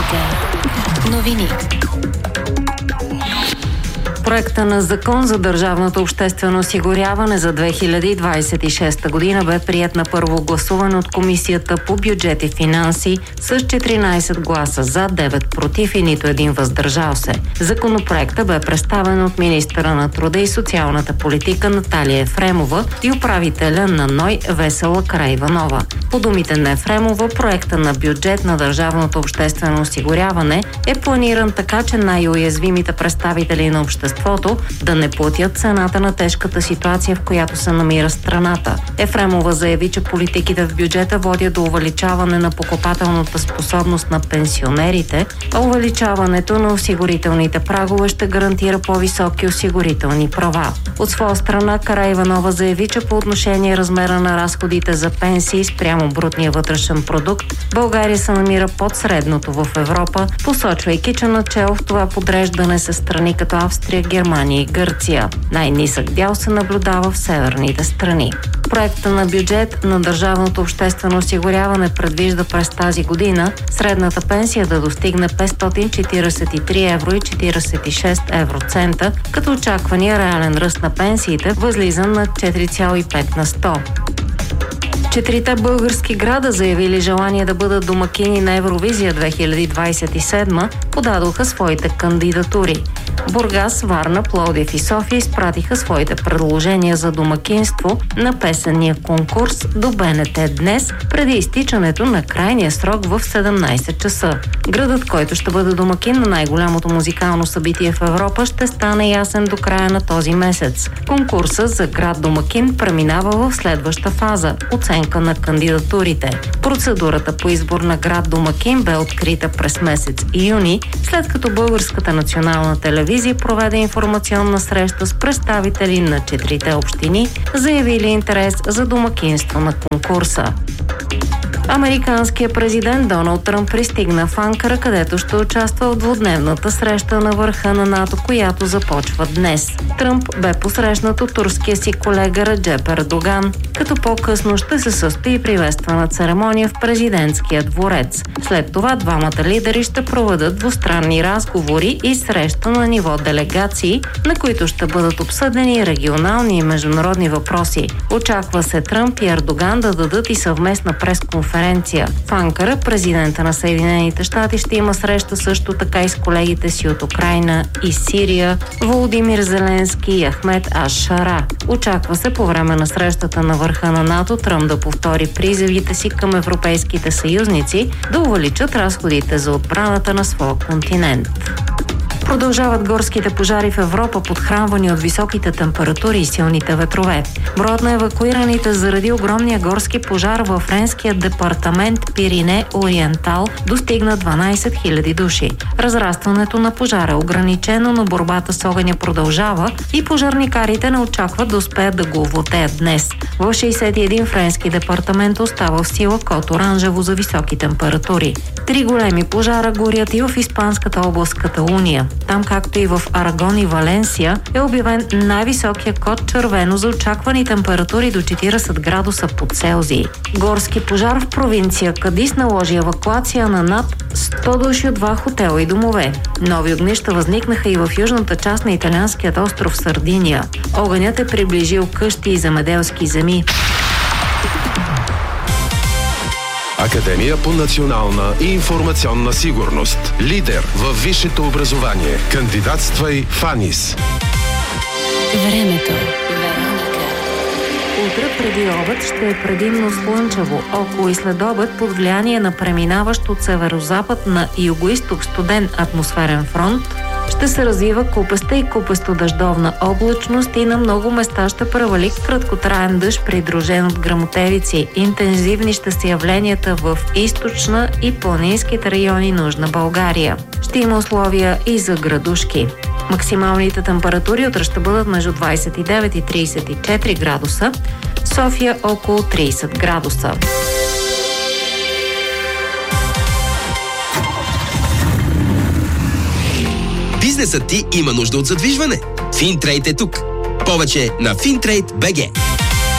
Вероника. Новини. Проекта на закон за държавното обществено осигуряване за 2026 година бе приет на първо гласуване от Комисията по бюджет и финанси с 14 гласа за, 9 против и нито един въздържал се. Законопроектът бе представен от министъра на труда и социалната политика Наталия Ефремова и управителя на НОИ Весела Караиванова. По думите на Ефремова, проекта на бюджет на държавното обществено осигуряване е планиран така, че най-уязвимите представители на обществото да не платят цената на тежката ситуация, в която се намира страната. Ефремова заяви, че политиките в бюджета водят до увеличаване на покупателната способност на пенсионерите, а увеличаването на осигурителните прагове ще гарантира по-високи осигурителни права. От своя страна Караиванова заяви, че по отношение размера на разходите за пенсии спрямо брутния вътрешен продукт, България се намира под средното в Европа, посочвайки, че начело в това подреждане са страни като Австрия, Германия и Гърция. Най-нисък дял се наблюдава в северните страни. Проекта на бюджет на държавното обществено осигуряване предвижда през тази година средната пенсия да достигне 543 евро и 46 евроцента, като очаквания реален ръст на пенсиите възлиза на 4,5 на 100. 4 български града, заявили желание да бъдат домакини на Евровизия 2027, подадоха своите кандидатури. Бургас, Варна, Пловдив и София изпратиха своите предложения за домакинство на песенния конкурс до БНТ днес, преди изтичането на крайния срок в 17 часа. Градът, който ще бъде домакин на най-голямото музикално събитие в Европа, ще стане ясен до края на този месец. Конкурсът за град домакин преминава в следваща фаза – оценка на кандидатурите. Процедурата по избор на град домакин бе открита през месец юни, след като Българската национална телевизия проведе информационна среща с представители на 4 общини, заявили интерес за домакинство на конкурса. Американският президент Доналд Тръмп пристигна в Анкара, където ще участва в двудневната среща на върха на НАТО, която започва днес. Тръмп бе посрещнат от турския си колега Реджеп Ердоган, като по-късно ще се състои приветствена церемония в президентския дворец. След това двамата лидери ще проведат двустранни разговори и среща на ниво делегации, на които ще бъдат обсъдени регионални и международни въпроси. Очаква се Тръмп и Ердоган да дадат и съвместна пресконференция. В Анкара президента на Съединените щати ще има среща също така и с колегите си от Украйна и Сирия, Володимир Зеленски и Ахмед Аш-Шара. Очаква се по време на срещата на върха на НАТО Тръмп да повтори призивите си към европейските съюзници да увеличат разходите за отбраната на своя континент. Продължават горските пожари в Европа, подхранвани от високите температури и силните ветрове. Броят на евакуираните заради огромния горски пожар във френския департамент Пирине Ориентал достигна 12 000 души. Разрастването на пожара е ограничено, но борбата с огъня продължава и пожарникарите не очакват да успеят да го овладеят днес. В 61 френски департамент остава в сила код оранжево за високи температури. 3 големи пожара горят и в испанската област Каталуния. Там, както и в Арагон и Валенсия, е обявен най-високия код червено за очаквани температури до 40 градуса по Целзий. Горски пожар в провинция Кадис наложи евакуация на над 100 души от 2 хотела и домове. Нови огнища възникнаха и в южната част на италианският остров Сардиния. Огънят е приближил къщи и земеделски земи. Академия по национална и информационна сигурност. Лидер във висшето образование. Кандидатствай в АНИС. Времето. Утре преди обед ще е предимно слънчево. Около и след обед под влияние на преминаващ от северозапад на югоизток студен атмосферен фронт ще се развива купеста и купесто-дъждовна облачност и на много места ще превали краткотраен дъжд, придружен от гръмотевици. Интензивни ще са явленията в източна и планинските райони на Южна България. Ще има условия и за градушки. Максималните температури утре ще бъдат между 29 и 34 градуса, София около 30 градуса. Бизнесът ти има нужда от задвижване. Финтрейд е тук. Повече на Fintrade.bg.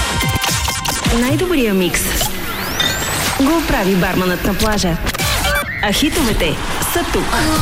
Най-добрия микс го прави барманът на плажа. А хитовете са тук.